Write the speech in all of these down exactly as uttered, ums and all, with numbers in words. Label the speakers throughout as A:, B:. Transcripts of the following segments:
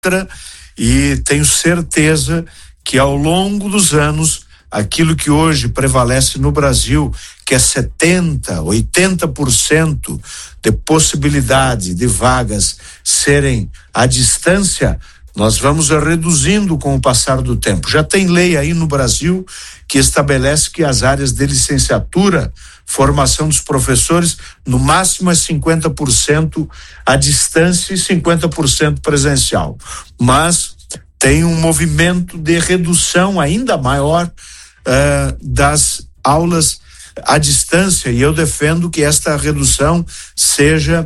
A: e tenho certeza que ao longo dos anos, aquilo que hoje prevalece no Brasil, que é setenta, oitenta por cento de possibilidade de vagas serem à distância, nós vamos reduzindo com o passar do tempo. Já tem lei aí no Brasil que estabelece que as áreas de licenciatura, formação dos professores, no máximo é cinquenta por cento à distância e cinquenta por cento presencial. Mas tem um movimento de redução ainda maior uh, das aulas à distância, e eu defendo que esta redução seja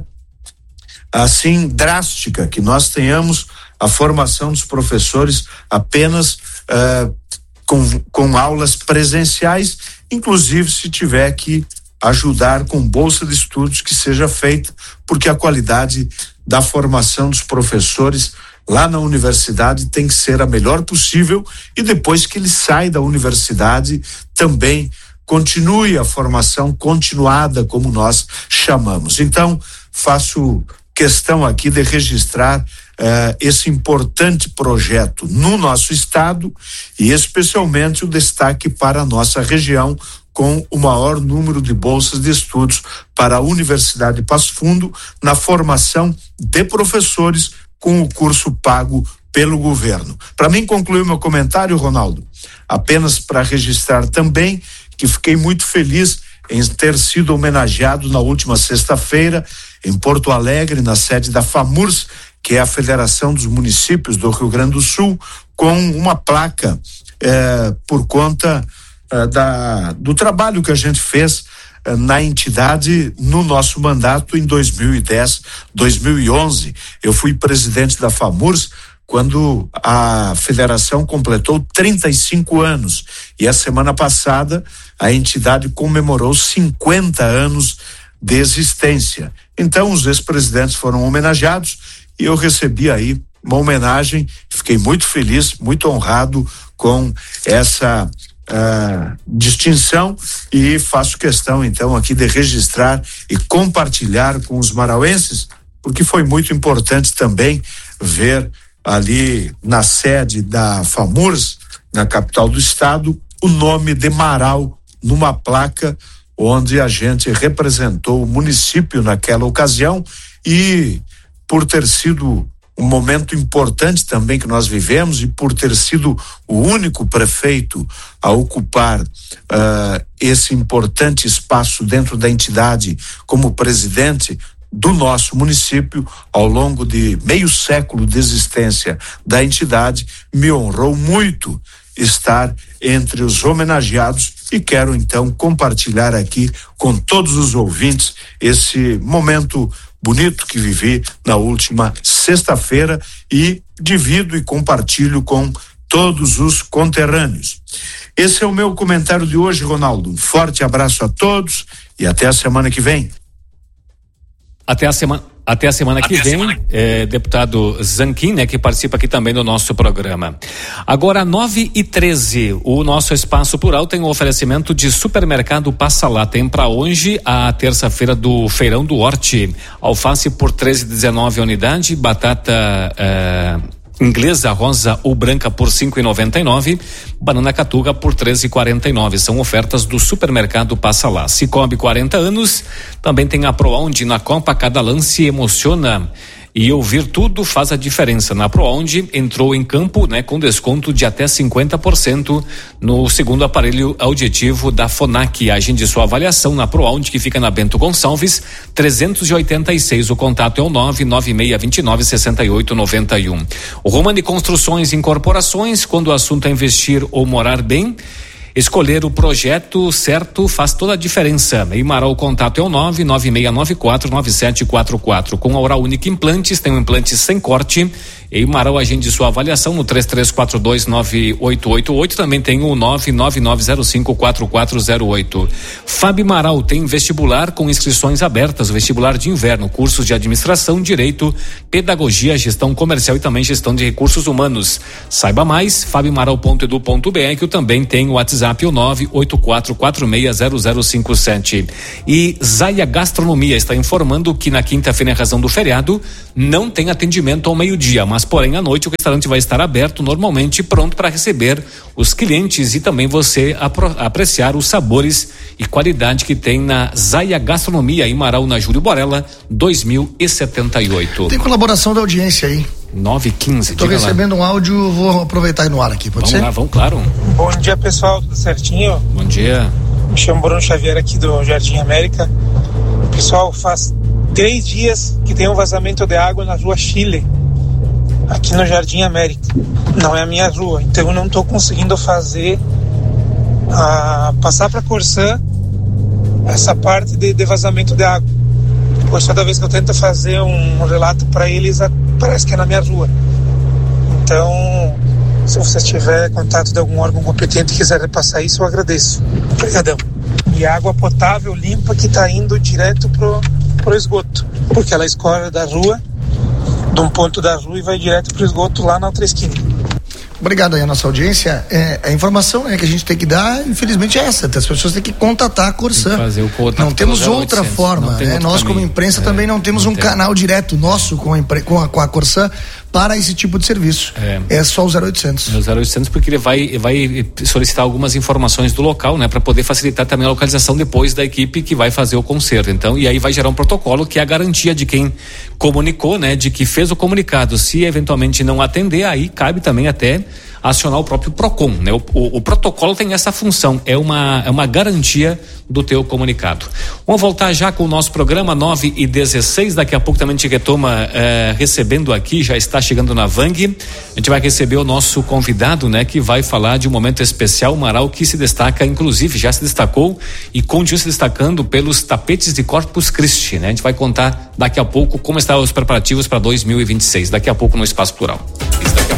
A: assim drástica, que nós tenhamos a formação dos professores apenas uh, com, com aulas presenciais, inclusive se tiver que ajudar com bolsa de estudos, que seja feita, porque a qualidade da formação dos professores lá na universidade tem que ser a melhor possível, e depois que ele sai da universidade também continue a formação continuada, como nós chamamos. Então, faço questão aqui de registrar uh, esse importante projeto no nosso estado, e especialmente o destaque para a nossa região, com o maior número de bolsas de estudos para a Universidade de Passo Fundo na formação de professores com o curso pago pelo governo. Para mim concluir meu comentário, Ronaldo, apenas para registrar também que fiquei muito feliz em ter sido homenageado na última sexta-feira em Porto Alegre, na sede da FAMURS, que é a Federação dos Municípios do Rio Grande do Sul, com uma placa eh, por conta eh, da, do trabalho que a gente fez eh, na entidade no nosso mandato em dois mil e dez, dois mil e onze. Eu fui presidente da FAMURS quando a federação completou trinta e cinco anos, e a semana passada a entidade comemorou cinquenta anos de existência. Então os ex-presidentes foram homenageados e eu recebi aí uma homenagem, fiquei muito feliz, muito honrado com essa uh, distinção, e faço questão então aqui de registrar e compartilhar com os marauenses, porque foi muito importante também ver ali na sede da FAMURS, na capital do estado, o nome de Marau numa placa onde a gente representou o município naquela ocasião, e por ter sido um momento importante também que nós vivemos, e por ter sido o único prefeito a ocupar uh, esse importante espaço dentro da entidade como presidente do nosso município ao longo de meio século de existência da entidade, me honrou muito estar entre os homenageados, e quero então compartilhar aqui com todos os ouvintes esse momento bonito que vivi na última sexta-feira, e divido e compartilho com todos os conterrâneos. Esse é o meu comentário de hoje, Ronaldo. Um forte abraço a todos e até a semana que vem.
B: Até a semana, até a semana até que a vem, semana... É, deputado Zanquim, né, que participa aqui também do nosso programa. Agora, nove e treze, o nosso Espaço Plural tem um oferecimento de Supermercado Passa Lá. Tem para hoje a terça-feira do Feirão do Horti. Alface por treze e dezenove a unidade, batata é, inglesa, rosa ou branca por cinco e noventa e nove, banana catuga por treze e quarenta e nove. São ofertas do Supermercado Passa Lá. Cicobi, quarenta anos, também tem a ProOnde. Na Copa cada lance emociona, e ouvir tudo faz a diferença. Na ProOnde entrou em campo, né, com desconto de até cinquenta por cento no segundo aparelho auditivo da Fonac. Agende sua avaliação na ProOnde, que fica na Bento Gonçalves trezentos e oitenta e seis. O contato é o nove nove seis dois nove seis oito nove um. O Romani Construções e Incorporações, quando o assunto é investir ou morar bem, escolher o projeto certo faz toda a diferença. Em Marau, o contato é o nove nove seis nove quatro nove sete quatro quatro. Com a Oral Única Implantes, tem um implante sem corte. Em Marau, agende sua avaliação no três três quatro dois nove oito oito oito. Também tem o nove nove nove zero cinco quatro quatro zero oito. Fábio Marau tem vestibular com inscrições abertas, vestibular de inverno, cursos de administração, direito, pedagogia, gestão comercial e também gestão de recursos humanos. Saiba mais, fábio marau ponto edu ponto br, que também tem o WhatsApp o nove oito quatro quatro seis zero zero cinco sete. E Zaia Gastronomia está informando que na quinta-feira, em razão do feriado, não tem atendimento ao meio-dia, mas mas porém à noite o restaurante vai estar aberto normalmente, pronto para receber os clientes e também você apro- apreciar os sabores e qualidade que tem na Zaia Gastronomia, em Marau, na Júlio Borella, dois mil e setenta e oito.
C: Tem colaboração da audiência aí.
B: nove e quinze.
C: Estou recebendo lá um áudio, vou aproveitar e no ar aqui, pode
B: vamos
C: ser?
B: Vamos lá, vamos, claro.
D: Bom dia, pessoal, tudo certinho?
B: Bom dia.
D: Me chamo Bruno Xavier aqui do Jardim América. Pessoal, faz três dias que tem um vazamento de água na rua Chile, aqui no Jardim América. Não é a minha rua, então eu não estou conseguindo fazer, a, passar para a Corsã essa parte de, de vazamento de água. Pois toda vez que eu tento fazer um relato para eles, parece que é na minha rua. Então, se você tiver contato de algum órgão competente e quiser repassar isso, eu agradeço. Obrigadão. E água potável limpa que está indo direto pro, pro esgoto, porque ela escorre da rua, de um ponto da rua, e vai direto pro esgoto lá na outra esquina.
C: Obrigado aí a nossa audiência. É, a informação, né, que a gente tem que dar, infelizmente, é essa. As pessoas têm que contatar a Corsã. Não temos outra forma. Não tem né? Nós, como imprensa, é, também não temos não um tem. canal direto nosso com a, com a, com a Corsã para esse tipo de serviço. É, é só o zero oitocentos.
B: É o zero oitocentos porque ele vai, vai solicitar algumas informações do local, né, para poder facilitar também a localização depois da equipe que vai fazer o conserto. Então, e aí vai gerar um protocolo que é a garantia de quem comunicou, né, de que fez o comunicado. Se eventualmente não atender, aí cabe também até acionar o próprio PROCON, né? O, o, o protocolo tem essa função, é uma, é uma garantia do teu comunicado. Vamos voltar já com o nosso programa nove e dezesseis, daqui a pouco também a gente retoma eh, recebendo aqui, já está chegando na Vang, a gente vai receber o nosso convidado, né? Que vai falar de um momento especial, Marau, que se destaca, inclusive já se destacou e continua se destacando pelos tapetes de Corpus Christi, né? A gente vai contar daqui a pouco como estão os preparativos para dois mil e vinte e seis, daqui a pouco no Espaço Plural.